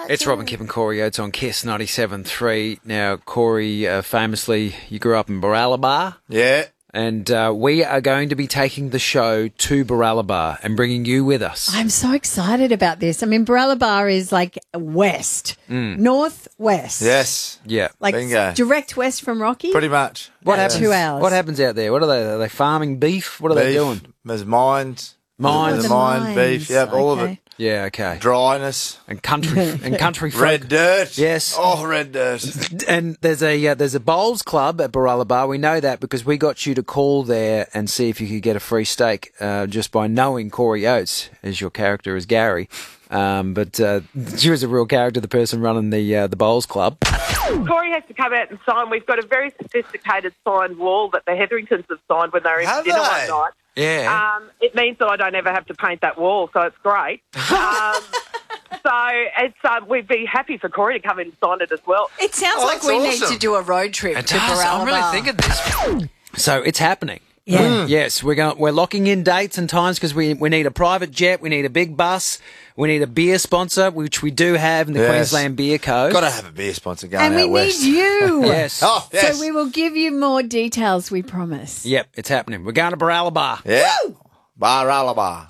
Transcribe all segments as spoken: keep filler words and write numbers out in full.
It's Robin, Kip and Corey Oates on Kiss ninety-seven point three. Now, Corey, uh, famously, you grew up in Baralaba. Yeah. And uh, we are going to be taking the show to Baralaba and bringing you with us. I'm so excited about this. I mean, Baralaba is like west, mm. northwest. Yes. Yeah. Like Bingo. direct west from Rocky. Pretty much. What About happens? Two hours. What happens out there? What are they? Are they farming beef? What are they Beef. doing? There's mines. Mines. There's The mine, mines. beef, yep, all of Okay. it. Yeah, okay. Dryness. And country and country folk. Red dirt. Yes. Oh, red dirt. And there's a uh, there's a bowls club at Baralaba. We know that because we got you to call there and see if you could get a free steak uh, just by knowing Corey Oates, as your character is Gary. Um, but uh, she was a real character, the person running the uh, the bowls club. Corey has to come out and sign. We've got a very sophisticated signed wall that the Hetheringtons have signed when they were in Have dinner they? one night. Yeah. Um, it means that I don't ever have to paint that wall, so it's great. Um, so it's, um, we'd be happy for Corey to come in and sign it as well. It sounds Oh, like that's we awesome. need to do a road trip It to does. Baralaba. I'm really thinking this. So it's happening. Yeah. Mm. Yes, we're going. We're locking in dates and times because we we need a private jet, we need a big bus, we need a beer sponsor, which we do have in the Yes. Queensland Beer Co. Got to have a beer sponsor going And out we west. need you. Yes. Oh, yes. So we will give you more details, we promise. Yep, it's happening. We're going to Baralaba. Yeah. Baralaba.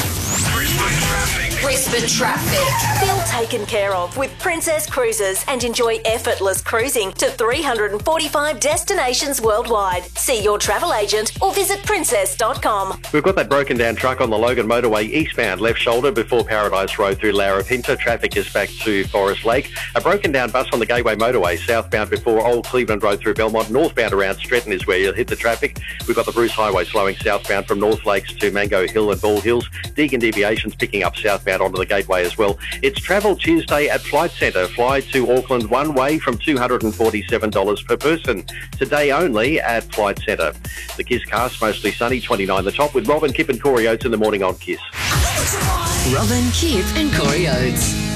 Brisbane traffic. Feel taken care of with Princess Cruises and enjoy effortless cruising to three hundred forty-five destinations worldwide. See your travel agent or visit princess dot com. We've got that broken down truck on the Logan Motorway eastbound left shoulder before Paradise Road through Larapinta. Traffic is back to Forest Lake. A broken down bus on the Gateway Motorway southbound before Old Cleveland Road through Belmont. Northbound around Stretton is where you'll hit the traffic. We've got the Bruce Highway slowing southbound from North Lakes to Mango Hill and Ball Hills. Deagon Deviations picking up southbound onto the Gateway as well. It's Travel Tuesday at Flight Centre. Fly to Auckland one way from two hundred forty-seven dollars per person. Today only at Flight Centre. The Kiss cast, mostly sunny, twenty-nine the top, with Robin, Kip and Corey Oates in the morning on Kiss. Robin, Kip and Corey Oates.